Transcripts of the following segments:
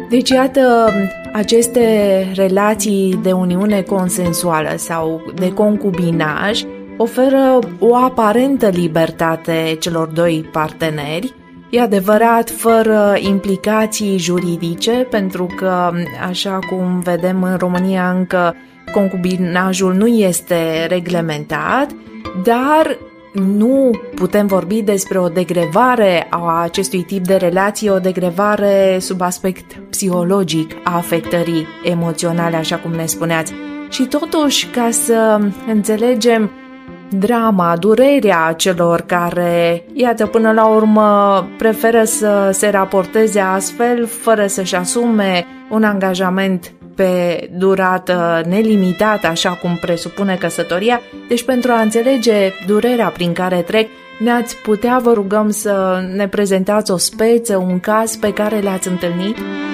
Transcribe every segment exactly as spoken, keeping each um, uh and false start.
Deci, iată, aceste relații de uniune consensuală sau de concubinaj oferă o aparentă libertate celor doi parteneri, e adevărat, fără implicații juridice, pentru că, așa cum vedem în România, încă concubinajul nu este reglementat, dar nu putem vorbi despre o degrevare a acestui tip de relație, o degrevare sub aspect psihologic a afectării emoționale, așa cum ne spuneați. Și totuși, ca să înțelegem drama, durerea celor care, iată, până la urmă preferă să se raporteze astfel, fără să-și asume un angajament pe durată nelimitată, așa cum presupune căsătoria. Deci, pentru a înțelege durerea prin care trec, ne-ați putea, vă rugăm, să ne prezentați o speță, un caz pe care l-ați întâlnit?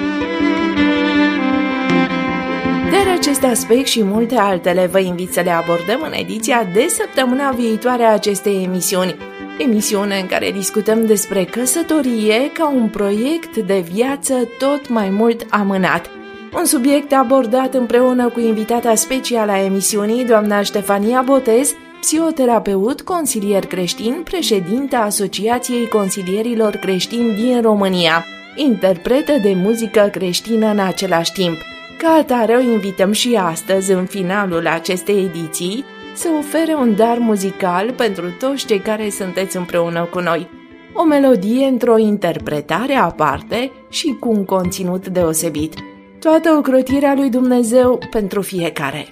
Dar acest aspect și multe altele vă invit să le abordăm în ediția de săptămâna viitoare a acestei emisiuni. Emisiune în care discutăm despre căsătorie ca un proiect de viață tot mai mult amânat. Un subiect abordat împreună cu invitata specială a emisiunii, doamna Ștefania Botez, psihoterapeut, consilier creștin, președinta Asociației Consilierilor Creștini din România, interpretă de muzică creștină în același timp. Ca atare, o invităm și astăzi, în finalul acestei ediții, să ofere un dar muzical pentru toți cei care sunteți împreună cu noi. O melodie într-o interpretare aparte și cu un conținut deosebit. Toată ocrotirea lui Dumnezeu pentru fiecare.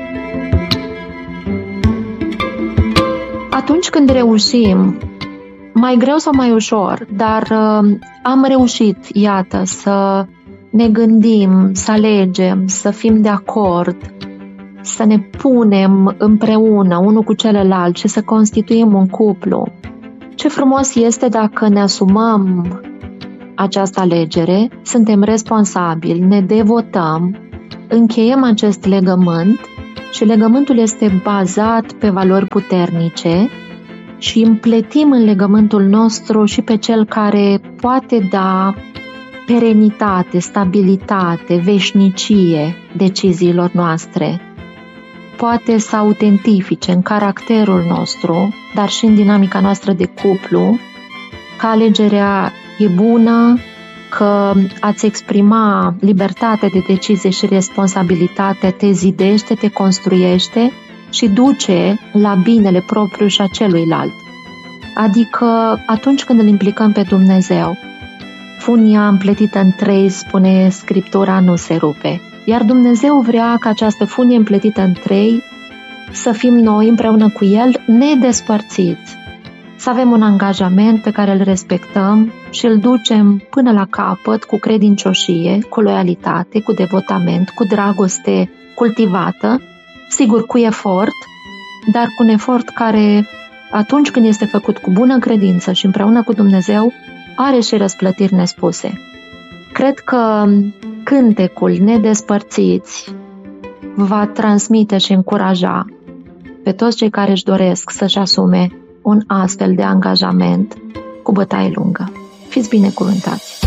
Atunci când reușim, mai greu sau mai ușor, dar uh, am reușit, iată, să ne gândim, să alegem, să fim de acord, să ne punem împreună unul cu celălalt și să constituim un cuplu. Ce frumos este dacă ne asumăm această alegere, suntem responsabili, ne devotăm, încheiem acest legământ și legământul este bazat pe valori puternice și împletim în legământul nostru și pe cel care poate da perenitate, stabilitate, veșnicie deciziilor noastre. Poate să autentifice în caracterul nostru, dar și în dinamica noastră de cuplu, că alegerea e bună, că ați exprima libertate de decizie și responsabilitate te zidește, te construiește și duce la binele propriu și a celuilalt. Adică atunci când îl implicăm pe Dumnezeu, funia împletită în trei, spune Scriptura, nu se rupe. Iar Dumnezeu vrea ca această funie împletită în trei să fim noi împreună cu El nedespărțiți. Să avem un angajament pe care îl respectăm și îl ducem până la capăt cu credincioșie, cu loialitate, cu devotament, cu dragoste cultivată, sigur cu efort, dar cu un efort care, atunci când este făcut cu bună credință și împreună cu Dumnezeu, are și răsplătiri nespuse. Cred că cântecul Nedespărțiți va transmite și încuraja pe toți cei care își doresc să-și asume un astfel de angajament cu bătaie lungă. Fiți binecuvântați!